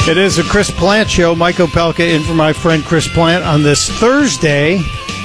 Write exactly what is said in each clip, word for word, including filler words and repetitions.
It is a Chris Plant Show. Mike Opelka in for my friend Chris Plant on this Thursday,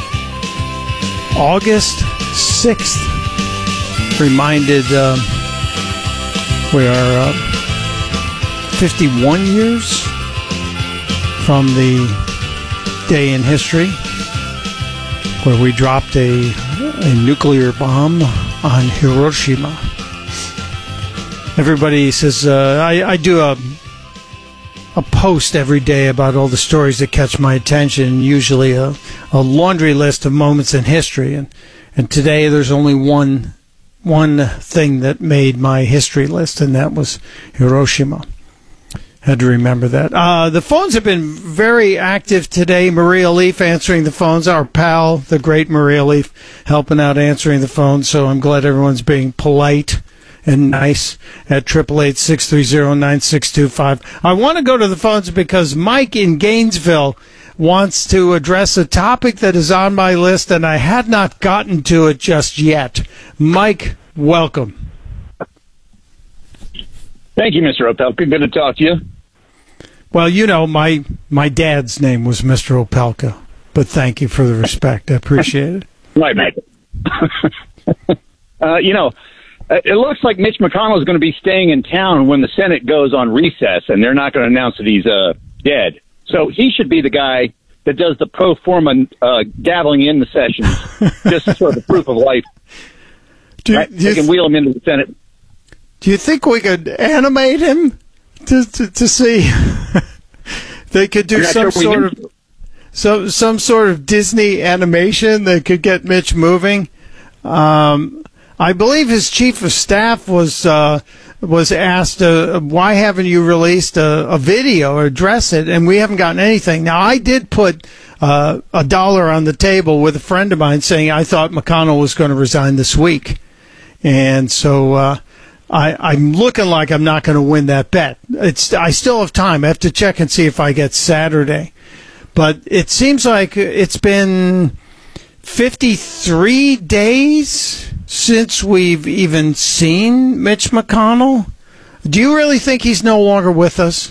August sixth. Reminded uh, we are uh, fifty-one years from the day in history where we dropped a, a nuclear bomb on Hiroshima. Everybody says, uh, I, I do a a post every day about all the stories that catch my attention, usually a, a laundry list of moments in history. And, and today there's only one one thing that made my history list, and that was Hiroshima. Had to remember that. Uh, the phones have been very active today. Maria Leaf answering the phones. Our pal, the great Maria Leaf, helping out answering the phones. So I'm glad everyone's being polite and nice at triple eight six three zero nine six two five. I want to go to the phones because Mike in Gainesville wants to address a topic that is on my list, and I had not gotten to it just yet. Mike, welcome. Thank you, Mister Opelka. Good to talk to you. Well, you know, my my dad's name was Mister Opelka, but thank you for the respect. I appreciate it. Right, Mike. uh, you know, it looks like Mitch McConnell is going to be staying in town when the Senate goes on recess, and they're not going to announce that he's uh, dead. So he should be the guy that does the pro forma uh, dabbling in the sessions, just sort of proof of life. Do you, right? They can wheel him into the Senate. Do you think we could animate him to to, to see? They could do some sure sort of some some sort of Disney animation that could get Mitch moving. Um, I believe his chief of staff was uh, was asked, uh, why haven't you released a, a video or address it? And we haven't gotten anything. Now, I did put uh, a dollar on the table with a friend of mine saying I thought McConnell was going to resign this week. And so uh, I, I'm looking like I'm not going to win that bet. It's I still have time. I have to check and see if I get Saturday. But it seems like it's been fifty-three days since we've even seen Mitch McConnell. Do you really think he's no longer with us?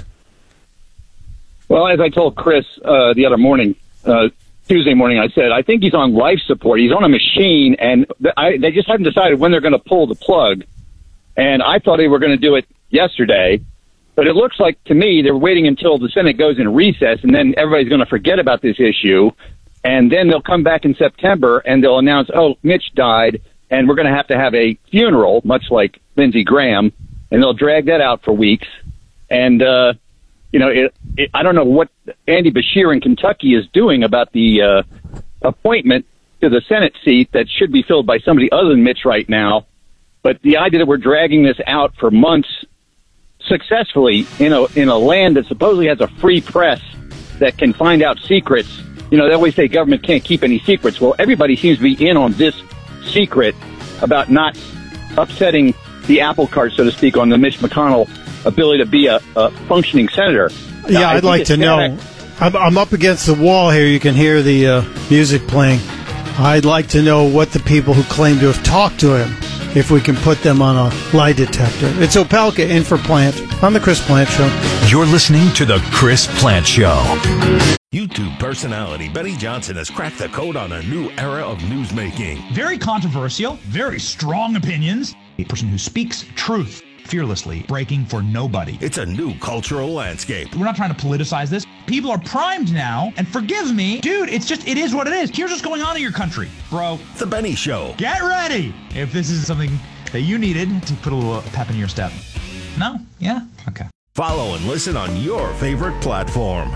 Well, as I told Chris uh, the other morning, uh, Tuesday morning, I said, I think he's on life support. He's on a machine, and th- I, they just haven't decided when they're going to pull the plug. And I thought they were going to do it yesterday. But it looks like, to me, they're waiting until the Senate goes in recess, and then everybody's going to forget about this issue. And then they'll come back in September, and they'll announce, oh, Mitch died, and we're going to have to have a funeral, much like Lindsey Graham, and they'll drag that out for weeks. And, uh, you know, it, it, I don't know what Andy Beshear in Kentucky is doing about the uh, appointment to the Senate seat that should be filled by somebody other than Mitch right now. But the idea that we're dragging this out for months successfully in a, in a land that supposedly has a free press that can find out secrets. You know, they always say government can't keep any secrets. Well, everybody seems to be in on this secret about not upsetting the apple cart, so to speak, on the Mitch McConnell ability to be a, a functioning senator. Yeah, now, I'd like to know. I'm, I'm up against the wall here. You can hear the uh, music playing. I'd like to know what the people who claim to have talked to him, if we can put them on a lie detector. It's Opelka in for Plant on the Chris Plant Show. You're listening to the Chris Plant Show. YouTube personality Benny Johnson has cracked the code on a new era of newsmaking. Very controversial, very strong opinions. A person who speaks truth fearlessly, breaking for nobody. It's a new cultural landscape. We're not trying to politicize this. People are primed now, and forgive me, dude, it's just, it is what it is. Here's what's going on in your country, bro. The Benny Show. Get ready if this is something that you needed to put a little pep in your step. No? Yeah? Okay. Follow and listen on your favorite platform.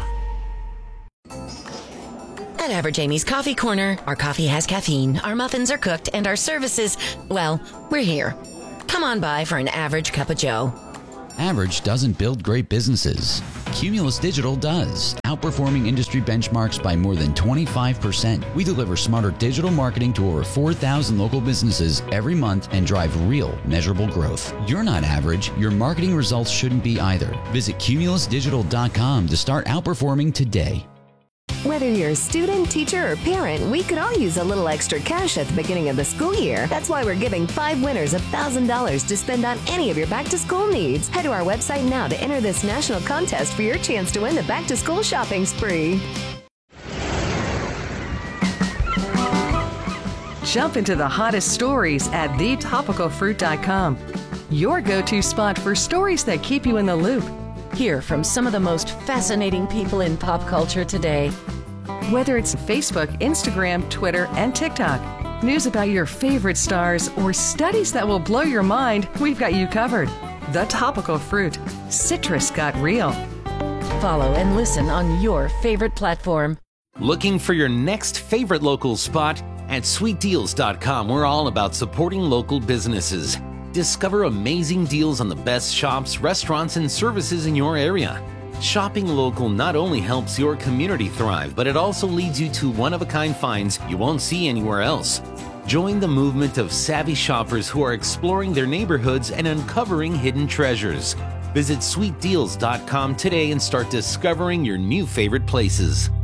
At Average Amy's Coffee Corner, our coffee has caffeine, our muffins are cooked, and our services, well, we're here. Come on by for an average cup of joe. Average doesn't build great businesses. Cumulus Digital does, outperforming industry benchmarks by more than twenty-five percent. We deliver smarter digital marketing to over four thousand local businesses every month and drive real, measurable growth. You're not average. Your marketing results shouldn't be either. Visit cumulus digital dot com to start outperforming today. Whether you're a student, teacher, or parent, we could all use a little extra cash at the beginning of the school year. That's why we're giving five winners one thousand dollars to spend on any of your back-to-school needs. Head to our website now to enter this national contest for your chance to win the back-to-school shopping spree. Jump into the hottest stories at the topical fruit dot com. Your go-to spot for stories that keep you in the loop. Hear from some of the most fascinating people in pop culture today. Whether it's Facebook, Instagram, Twitter, and TikTok, news about your favorite stars, or studies that will blow your mind, we've got you covered. The Topical Fruit. Citrus got real. Follow and listen on your favorite platform. Looking for your next favorite local spot? At sweet deals dot com, we're all about supporting local businesses. Discover amazing deals on the best shops, restaurants, and services in your area. Shopping local not only helps your community thrive, but it also leads you to one-of-a-kind finds you won't see anywhere else. Join the movement of savvy shoppers who are exploring their neighborhoods and uncovering hidden treasures. Visit sweet deals dot com today and start discovering your new favorite places.